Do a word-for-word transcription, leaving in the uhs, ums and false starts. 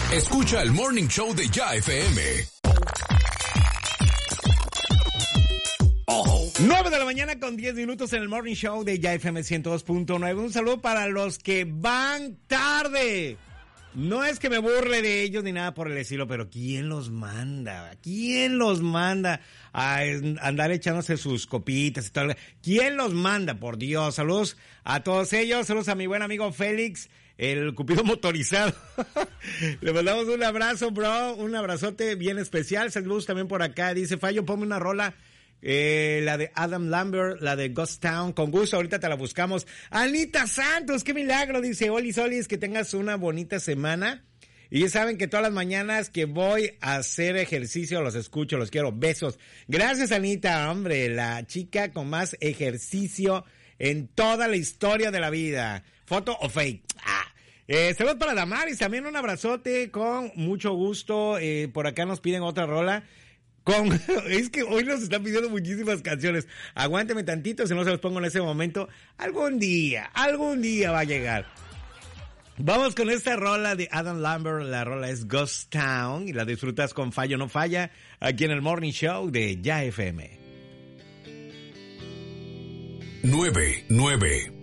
Escucha el Morning Show de Ya F M. Oh. nueve de la mañana con diez minutos en el Morning Show de Ya F M ciento dos punto nueve. Un saludo para los que van tarde. No es que me burle de ellos ni nada por el estilo, pero ¿quién los manda? ¿Quién los manda a andar echándose sus copitas y todo? ¿Quién los manda? Por Dios, saludos a todos ellos, saludos a mi buen amigo Félix, el Cupido motorizado. Le mandamos un abrazo, bro, un abrazote bien especial. Saludos también por acá, dice Fallo, ponme una rola. Eh, la de Adam Lambert, la de Ghost Town, con gusto, ahorita te la buscamos. Anita Santos, qué milagro, dice Oli Solis, que tengas una bonita semana. Y ya saben que todas las mañanas que voy a hacer ejercicio los escucho, los quiero, besos. Gracias, Anita, hombre, la chica con más ejercicio en toda la historia de la vida. ¿Foto o fake? Ah. Eh, saludos para Damaris, también un abrazote, con mucho gusto. Eh, por acá nos piden otra rola. Con, es que hoy nos están pidiendo muchísimas canciones. Aguánteme tantito, si no se los pongo en ese momento. Algún día, algún día va a llegar. Vamos con esta rola de Adam Lambert. La rola es Ghost Town y la disfrutas con Fallo No Falla aquí en el Morning Show de Ya F M. nueve nueve